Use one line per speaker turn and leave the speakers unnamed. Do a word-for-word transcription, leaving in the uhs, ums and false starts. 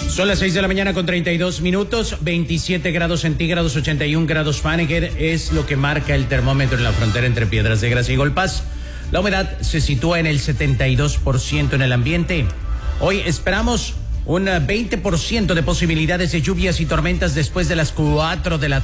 Son las seis de la mañana con treinta y dos minutos, veintisiete grados centígrados, ochenta y un grados Fahrenheit es lo que marca el termómetro en la frontera entre Piedras Negras y Golpaz. La humedad se sitúa en el setenta y dos por ciento en el ambiente. Hoy esperamos un veinte por ciento de posibilidades de lluvias y tormentas después de las cuatro de la